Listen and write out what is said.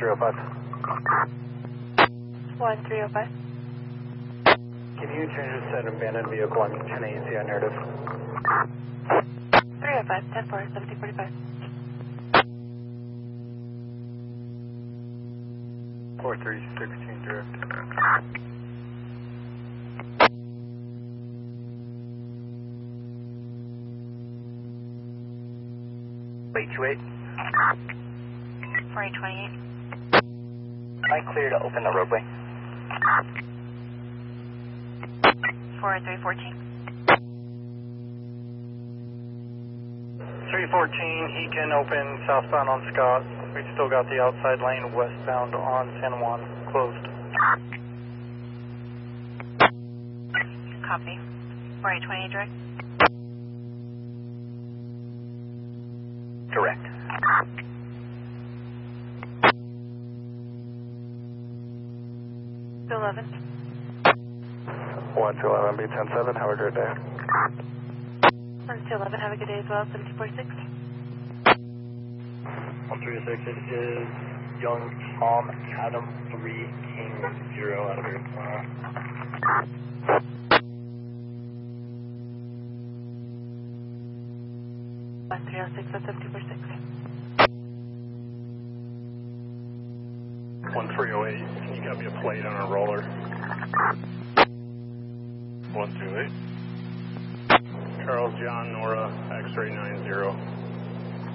305. 1305. Can you change the set abandoned vehicle on 10 AEC on narrative? 305, 10-4, 1745. 4316 drift. Wait, 28. 4828. Am I clear to open the roadway? 4314. 314, he can open southbound on Scott. We still got the outside lane westbound on San Juan closed. Copy. 4828 direct. Direct. To 11. 1 to 11, be 10-7, have a great day. 1 to 11, have a good day as well, 1746. 136, it is Young Tom Adam 3 King 0 out of here. 1306, that's 1746. 1308, can you got me a plate on a roller? 128. Charles John Nora, X-ray 90.